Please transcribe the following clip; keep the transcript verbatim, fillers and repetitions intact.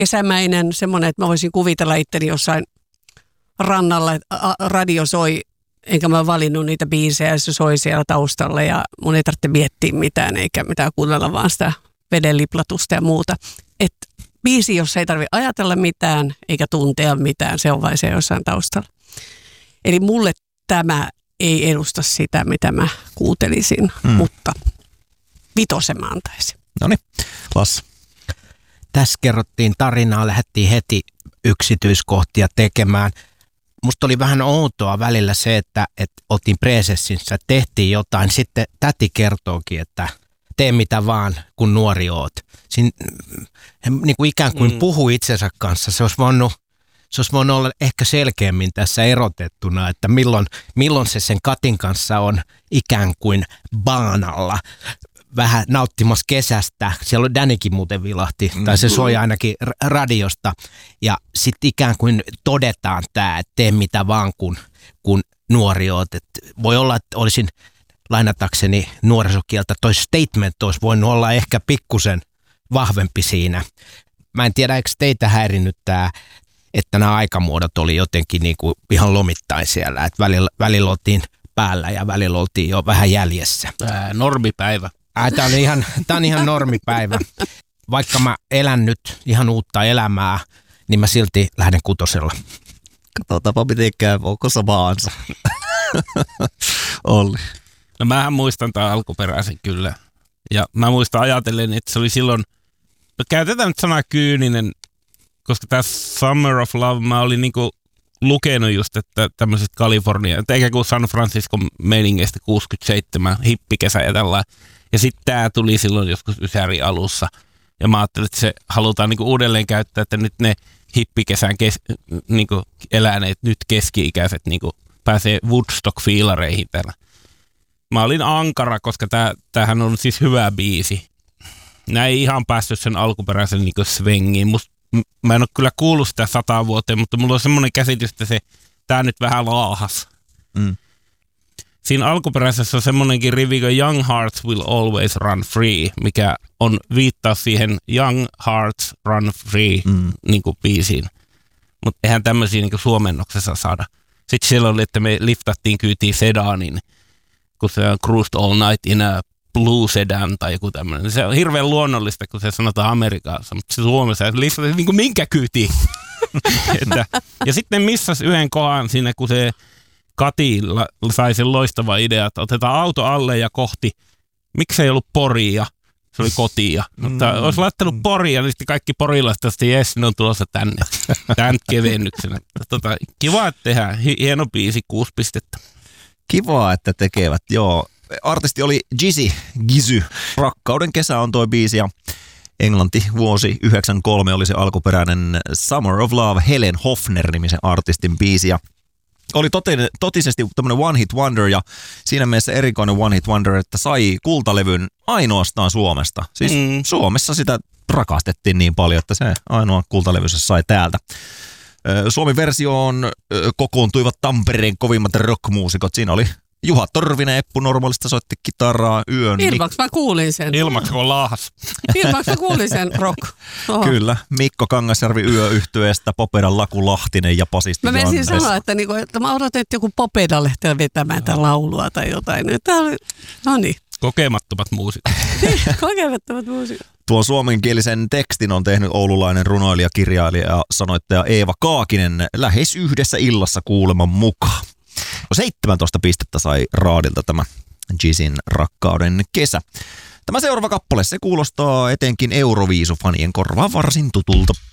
kesämäinen, semmoinen, että mä voisin kuvitella itteni jossain rannalla, että radio soi, enkä mä valinnut niitä biisejä, se soi siellä taustalla ja mun ei tarvitse miettiä mitään, eikä mitään kuunnella vaan sitä veden liplatusta ja muuta. Että biisi, jos ei tarvitse ajatella mitään, eikä tuntea mitään, se on vain se jossain taustalla. Eli mulle tämä ei edusta sitä, mitä mä kuuntelisin, mm. mutta vitosen mä antaisin. Noniin, Lasse. Tässä kerrottiin tarinaa, lähdettiin heti yksityiskohtia tekemään. Musta oli vähän outoa välillä se, että, että oltiin presessissä, tehtiin jotain. Sitten täti kertookin, että tee mitä vaan, kun nuori oot. Siinä niin kuin ikään kuin mm. puhuu itsensä kanssa. Se olisi voinut, se olisi voinut olla ehkä selkeämmin tässä erotettuna, että milloin, milloin se sen Katin kanssa on ikään kuin baanalla. Vähän nauttimassa kesästä. Siellä on Danikin muuten vilahti, mm-hmm. tai se soi ainakin radiosta. Ja sitten ikään kuin todetaan tämä, että tee mitä vaan, kun, kun nuori oot. Et voi olla, että olisin lainatakseni nuorisokieltä, toi statement olisi voinut olla ehkä pikkusen vahvempi siinä. Mä en tiedä, eikö teitä häirinnyt tämä, että nämä aikamuodot oli jotenkin niinku ihan lomittain siellä. Että välillä, välillä oltiin päällä ja välillä oltiin jo vähän jäljessä. Ää, normipäivä. Tämä on ihan, tää on ihan normipäivä. Vaikka mä elän nyt ihan uutta elämää, niin mä silti lähden kutosella. Katsotaanpa miten käy, onko samaansa. Olli. No mähän muistan tämän alkuperäisen kyllä. Ja mä muistan ajatellen, että se oli silloin, no käytetään nyt sanaa kyyninen, koska tämä Summer of Love, mä olin niinku lukenut just, että tämmöiset Kalifornia, eikä kuin San Francisco meiningeistä kuusikymmentäseitsemän, hippikesä ja tällainen. Ja sitten tämä tuli silloin joskus Ysäri alussa. Ja mä ajattelin, että se halutaan niinku uudelleen käyttää, että nyt ne hippikesän kes, niinku eläneet, nyt keski-ikäiset niinku pääsee Woodstock-fiilareihin täällä. Mä olin ankara, koska tää, tämähän on siis hyvä biisi. Nää ei ihan päässyt sen alkuperäisen niinku svengiin. Must, mä en ole kyllä kuullut sitä sataan vuoteen, mutta mulla on semmoinen käsitys, että se, tää nyt vähän laahas. Mm. Siinä alkuperäisessä on semmoinenkin rivi, kuin Young Hearts Will Always Run Free, mikä on viittaus siihen Young Hearts Run Free mm. niin kuin biisiin. Mutta eihän tämmöisiä niin kuin suomennoksessa saada. Sitten siellä oli, että me liftattiin kyytiin sedanin, kun se on cruised all night in a blue sedan tai joku tämmöinen. Se on hirveän luonnollista, kun se sanotaan Amerikassa, mutta se Suomessa liftattiin niin kuin minkä kyytiin. Ja sitten missas yhden kohan siinä, kun se Kati sai sen loistava idea, että otetaan auto alle ja kohti. Miksei ollut Poria? Se oli kotia. Mutta mm. olisi laittanut Poria, niin sitten kaikki porilaiset, että jes, ne on tulossa tänne. Tän kevennyksenä. Tota, kiva, että tehdään. Hieno biisi, kuusi pistettä. Kiva, että tekevät, joo. Artisti oli Jizzy, Gizy. Rakkauden kesä on toi biisi ja Englanti vuosi yhdeksänkymmentäkolme oli se alkuperäinen Summer of Love, Helen Hofner-nimisen artistin biisi ja oli toten, totisesti tämmöinen one hit wonder ja siinä mielessä erikoinen one hit wonder, että sai kultalevyn ainoastaan Suomesta. Siis mm. Suomessa sitä rakastettiin niin paljon, että se ainoa kultalevy se sai täältä. Suomen versioon kokoontuivat Tampereen kovimmat rockmuusikot. Siinä oli Juha Torvinen, Eppu Normaalista soitti kitaraa yön. Ilmaks mä kuulin sen. Ilmaks on laahas. Ilmaks mä kuulin sen rock. Oho. Kyllä. Mikko Kangasjärvi Yöyhtyeestä, Popedan Laku Lahtinen ja basisti Mä menisin sanoa, että, niinku, että mä odotin, että joku Popeda lähtee vetämään tätä laulua tai jotain. Tämä oli, no niin. Kokemattomat muusikot. Kokemattomat muusikot. Tuon suomenkielisen tekstin on tehnyt oululainen runoilija, kirjailija ja sanoittaja Eeva Kaakinen lähes yhdessä illassa kuuleman mukaan. seitsemäntoista pistettä sai Raadilta tämä Jizzyn Rakkauden kesä. Tämä seuraava kappale, se kuulostaa etenkin Euroviisufanien korvaan varsin tutulta.